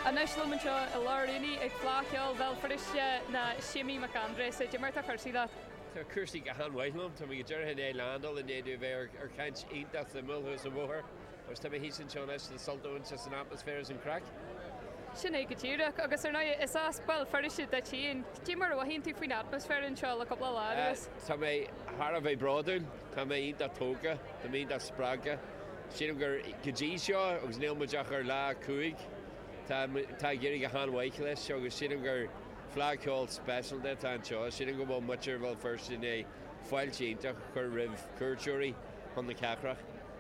An Islum seo a láiríní ag fláceáil bhil friiste na Shimmy McAndrea sé mar tá chuirsí le. Tá cuasaí go hanhaithlumm, tá go deartha é landal in éidir bheith ar caint iontas sa multhús a bmhthir, agus tá hí san seo leis na soltúin sa san atmosféras an crack. Sin é go tíireach agus ar is áspáil friiste de tíon, tí mar bhhaíonn tú faoin atmosfér an seo le coppla lágus. Tá mé Thar bheith braúil, tá mé ionta tóga, tá mé ionta sppraga. Sin gur go dtí seo agus níl ar lá cuaig, tá géirí go hanhaich leis seo agus sin gur flagáil special de tá anseo, sin go bh muir bhil first in é fáilte ionta chur rih cuairteoirí chun na ceachrach.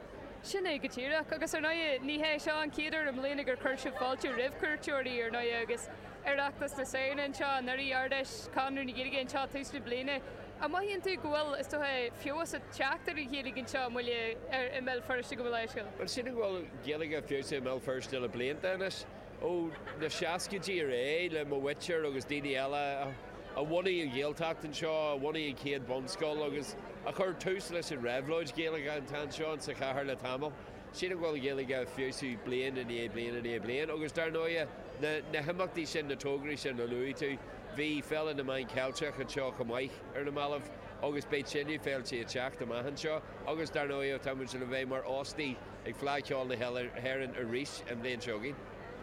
Sin é go tíireach agus ar ní hé seo an céidir am léana gur chuirse fáilte rihcurteoirí ar agus arachtas na saoin seo an narí ardeis canú na ggéige an seo tús na bliana. A maithíonn tú gohfuil is fios a teachtar i chéalaigh an seo muile ar i mé first go bhfuil éisceil. Well sin bhfuil géalaige fios i mé first le blianta inis ó na seacadí ré le mo Witcher agus daoine eile a bhhaí an ggéalteacht an seo, a bhhaí an céad bonscoil agus a chur tús leis an réhlóid géalaige an tan seo sa chathair le tamil. Sin bhfuil géalaige fiosú blian in é blian agus dar nóia na himachtaí sin na tógraí sin na luí tú bhí fell na main ceilteach an seo go maiich ar na malamh agus beit sinú féiltí a teach am an seo agus dar nóia tá mu sin a bheith mar ástaí ag flaceáil na heann a ríis an bléon seogaí.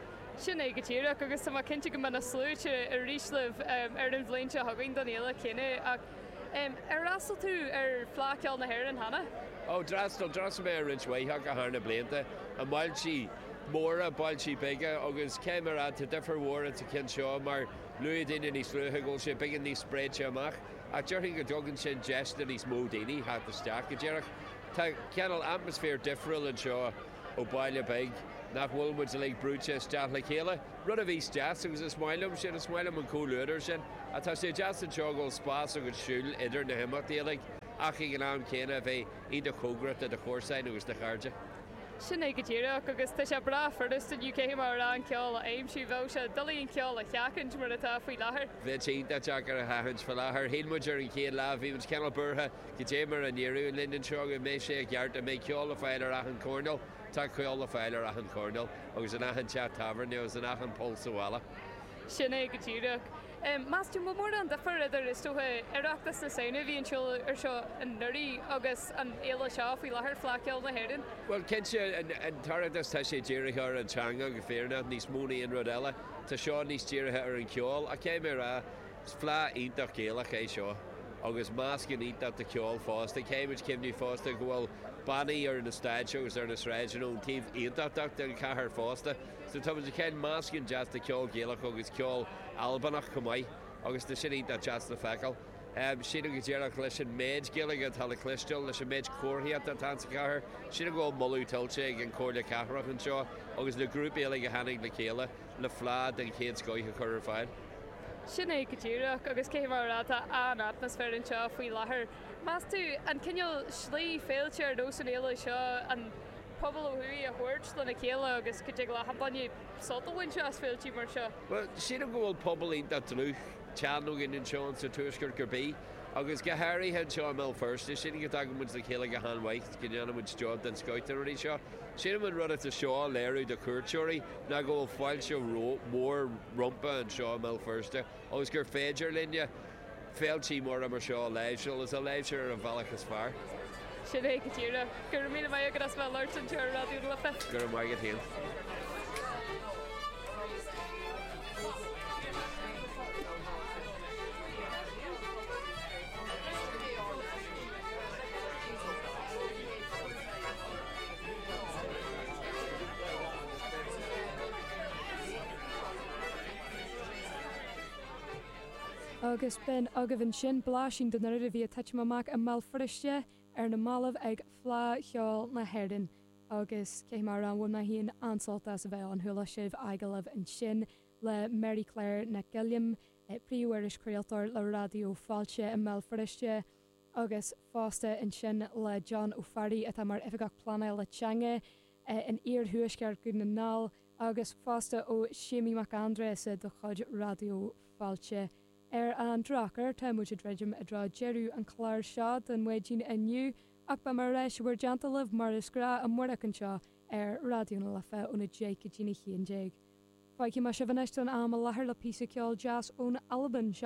Sin é go tíireach agus tá cinnte go na slúte a ríslih ar an bhléinte hagainn Daniela cinenne ach ar rastal tú ar flaceáil na heann hana? Ó dras mé ar rinshwaithe go hána blianta a maiiltí móra bailtí beige agus céimar a difar mhór a cin seo mar luú daine níos slúthe ggóil sé began níos spréide amach a dearthaí go dogann sin gesta níos mó daoine hat isteach go ddéireach. Tá ceanal atmosfér difriúil an seo ó baile beig nach bhfuil muid le brúte isteach le chéile. Rud a bhís jazz agus is smailm sin a smailm an cóúidir sin a tá sé jazz an seo ggóil spás agus siúil idir na himachtaíalaigh ach ag an am céine bheith iad a chógrat a de chóirsain agus de charde. Sin é go tíireach agus tá sé bra first in UK mar an ceáil a aimsú bheh se dolíon ceáil a cheacinn mar atá faoi láthair. Bheith ínta teach ar a hahann fa láthair hémuidir an céad lá bhí ceanal burtha go démar a níú linden seo go mé sé a gceart a mé ceáil a fáil ar achan cornal tá chuáil a fáil ar achan cornal agus an achan teat tavern agus an achan pólsahála. Sin é go tíireach. Mas tú mór an defar idir is túthe arachtas na saona bhí an ar seo an nuirí agus an éile seo faoi láthair flaceáil na haireann? Well cinse an tardas tá sé ddíirithe ar an teanga go féarna níos múnaí an rud eile tá seo níos ddíirithe ar an ceáil a céimar a flá ionach céalach é seo agus más cin ionach de ceáil fásta céimiid cimní fásta go bhfuil bannaí ar na staid agus ar na sráidin ón tíomh ionach ar cethir fásta so tá muid cén más cin jazz de ceáil géalach agus ceáil albanach go maiid agus de sin ionach jazz na fecail. Sin go ddéireach leis an méid géalaige tá le clisteil leis an méid cuathaíocht an tan sa chathair sin go molú tiltte ag an cóir le ceathrach an seo agus na grúp éalaigh a hanig le chéile le flád an chéad scoithe chur ar fáil. Sin é go tíireach agus céimhráta an atmosfér an seo faoi láthair. Más tú an cinneal slí féilte ar dós an éile seo an pobl óhuaí a thuirt lena chéile agus go dtí le hampaní soltahain seo as féiltí mar seo. Well sin go bhfuil pobl ionta trúch teanú in seo sa tuaisgur gurbí agus go hairí hen seo mé first sin go dag muid le chéile go hanhaith go neanamid job den scoitirí seo. Sin man rud a seo léirú de cuairteoirí na go bhfuil fáil seo mór rompa an seo mé firste agus gur féidir linne féiltí mór a mar seo leisiil is a leisir an bhealachas fearr. Sin é go tíire gur mí mai go as bheith leirt an teir radioú le fe. Gur mai go tíon. Agus ben agah sin blásin den nuir a bhí teitmeach a mal friiste ar na malamh ag flá cheáil na haireann. Agus cé mar an bhna híon ansaltas a bheith an thula sibh aigelah an sin le Mary Claire na Gilliam príomhairis creaaltar le radio fáilte a mal friiste agus fásta an sin le John O'Farry a tá mar ifigach planna le teanga an iarthuaisceart go na nál agus fásta ó Shimmy McAndrea sa do chuid radio fáilte. Ar an drachar tá muid dreidim a dra jeú an chláir seo den muidín aniu ach ba mar rééis bhar deantalah mar is gra a mórach an seo ar radioúna le feh óna Jake a Gina chéan déag. Fáici mar se bhaneiste an am a lethir le písa ceáil jazz ón Alban